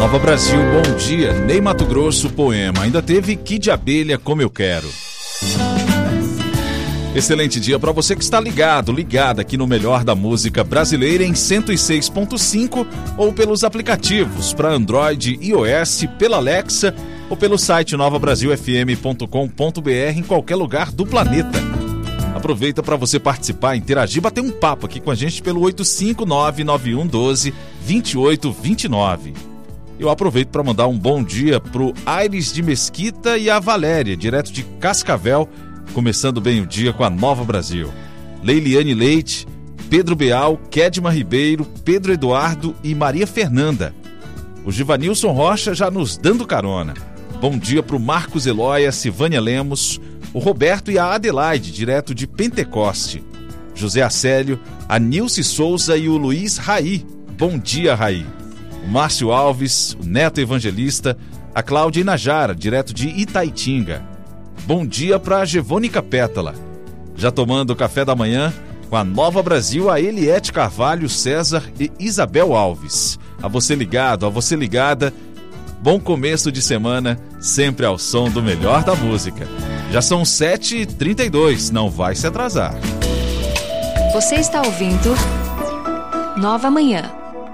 Nova Brasil, bom dia. Ney Mato Grosso, poema. Ainda teve Kid Abelha, Como Eu Quero. Excelente dia para você que está ligada aqui no melhor da música brasileira em 106.5 ou pelos aplicativos para Android e iOS, pela Alexa ou pelo site novabrasilfm.com.br em qualquer lugar do planeta. Aproveita para você participar, interagir, bater um papo aqui com a gente pelo 859-9112-2829. Eu aproveito para mandar um bom dia pro Aires de Mesquita e a Valéria, direto de Cascavel, começando bem o dia com a Nova Brasil. Leiliane Leite, Pedro Beal, Kedma Ribeiro, Pedro Eduardo e Maria Fernanda. O Givanilson Rocha já nos dando carona. Bom dia pro Marcos Eloia, Silvânia Lemos, o Roberto e a Adelaide, direto de Pentecoste. José Acélio, a Nilce Souza e o Luiz Raí. Bom dia, Raí. O Márcio Alves, o Neto Evangelista, a Cláudia Inajara, direto de Itaitinga. Bom dia para a Gevônica Pétala. Já tomando o café da manhã com a Nova Brasil, a Eliette Carvalho, César e Isabel Alves. A você ligado, a você ligada, bom começo de semana, sempre ao som do melhor da música. Já são 7h32, não vai se atrasar. Você está ouvindo Nova Manhã.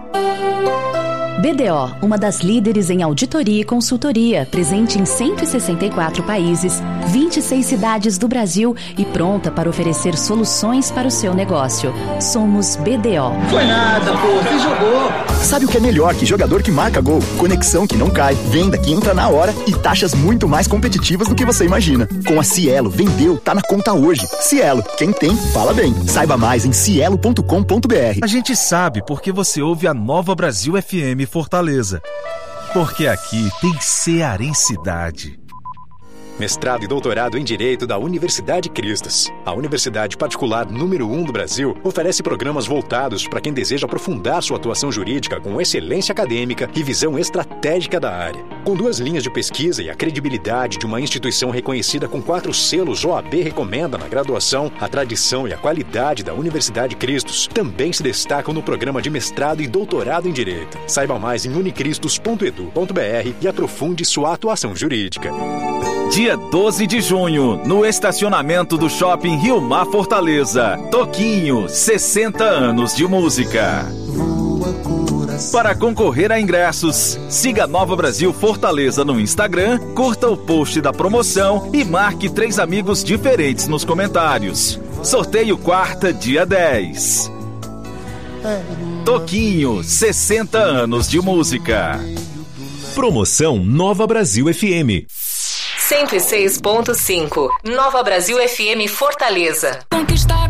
BDO, uma das líderes em auditoria e consultoria, presente em 164 países, 26 cidades do Brasil e pronta para oferecer soluções para o seu negócio. Somos BDO. Foi nada, pô, você jogou. Sabe o que é melhor que jogador que marca gol? Conexão que não cai, venda que entra na hora e taxas muito mais competitivas do que você imagina. Com a Cielo, vendeu, tá na conta hoje. Cielo, quem tem, fala bem. Saiba mais em cielo.com.br. A gente sabe porque você ouve a Nova Brasil FM Fortaleza. Porque aqui tem cearensidade. Mestrado e doutorado em Direito da Universidade Cristas. A universidade particular número 1 do Brasil oferece programas voltados para quem deseja aprofundar sua atuação jurídica com excelência acadêmica e visão estratégica da área. Com 2 linhas de pesquisa e a credibilidade de uma instituição reconhecida com 4 selos OAB recomenda na graduação, a tradição e a qualidade da Universidade Cristos também se destacam no programa de mestrado e doutorado em Direito. Saiba mais em unicristos.edu.br e aprofunde sua atuação jurídica. Dia 12 de junho, no estacionamento do Shopping Rio Mar Fortaleza. Toquinho, 60 anos de música. Para concorrer a ingressos, siga Nova Brasil Fortaleza no Instagram, curta o post da promoção e marque 3 amigos diferentes nos comentários. Sorteio quarta, dia 10. Toquinho, 60 anos de música. Promoção Nova Brasil FM. 106.5 Nova Brasil FM Fortaleza. Conquistar